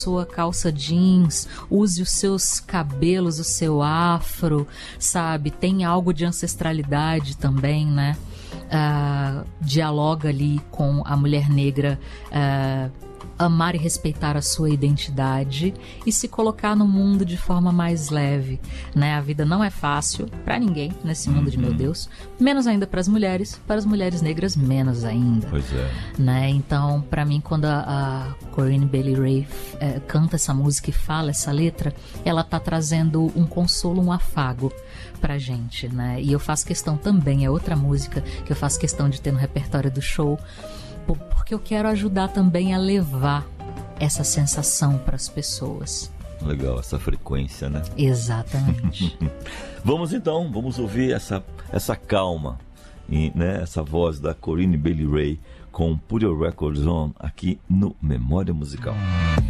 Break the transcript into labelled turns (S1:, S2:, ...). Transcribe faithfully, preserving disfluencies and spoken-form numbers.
S1: sua calça jeans, use os seus cabelos, o seu afro, sabe? Tem algo de ancestralidade também, né? Uh, dialoga ali com a mulher negra, uh, amar e respeitar a sua identidade e se colocar no mundo de forma mais leve, né? A vida não é fácil para ninguém nesse mundo de meu Deus, menos ainda para as mulheres, para as mulheres negras menos ainda.
S2: Pois é.
S1: Né? Então, para mim, quando a, a Corinne Bailey Rae é, canta essa música e fala essa letra, ela tá trazendo um consolo, um afago pra gente, né? E eu faço questão também, é outra música que eu faço questão de ter no repertório do show, porque eu quero ajudar também a levar essa sensação para as pessoas.
S2: Legal, essa frequência, né?
S1: Exatamente.
S2: Vamos então, vamos ouvir essa, essa calma, e, né, essa voz da Corinne Bailey Rae com Put Your Records On aqui no Memória Musical.